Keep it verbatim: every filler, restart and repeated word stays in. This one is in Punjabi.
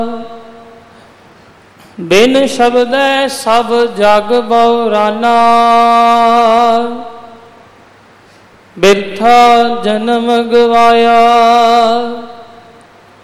ਬਿਨ ਸ਼ਬਦੈ ਸਭ ਜਗ ਬਉਰਾਨਾ। ਬਿਰਥਾ ਜਨਮ ਗਵਾਇਆ